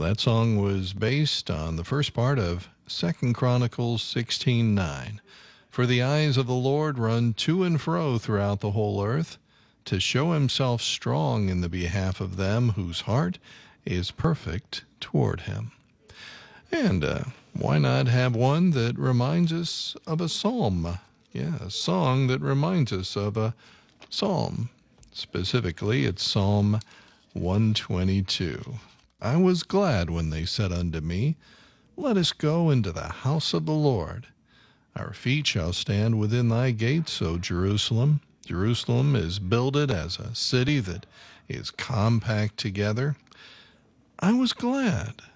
That song was based on the first part of 2 Chronicles 16:9. For the eyes of the Lord run to and fro throughout the whole earth, to show himself strong in the behalf of them whose heart is perfect toward him. And why not have one that reminds us of a psalm? Yeah, a song that reminds us of a psalm. Specifically, it's Psalm 122. I was glad when they said unto me, let us go into the house of the Lord. Our feet shall stand within thy gates, O Jerusalem. Jerusalem is builded as a city that is compact together. I was glad.